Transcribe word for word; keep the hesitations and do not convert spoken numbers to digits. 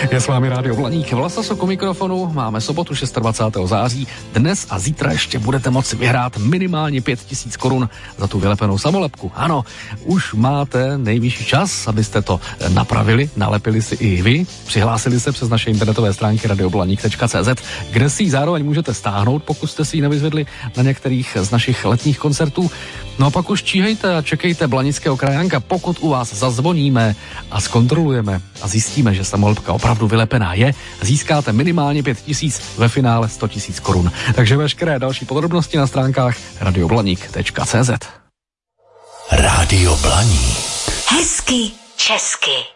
Je s vámi Rádio Blaník. Vlasasok u mikrofonu, máme sobotu dvacátého šestého září. Dnes a zítra ještě budete moci vyhrát minimálně pět tisíc korun za tu vylepenou samolepku. Ano, už máte nejvyšší čas, abyste to napravili, nalepili si i vy. Přihlásili se přes naše internetové stránky radioblaník tečka cé zet, kde si ji zároveň můžete stáhnout, pokud jste si ji nevyzvedli na některých z našich letních koncertů. No a pak už číhejte a čekejte Blanického krajanka, pokud u vás zazvoníme a zkontrolujeme a zjistíme, že samolepka opravdu vylepená je, získáte minimálně pět tisíc, ve finále sto tisíc korun. Takže veškeré další podrobnosti na stránkách radioblaník tečka cé zet. Rádio Blaník. Hezky česky.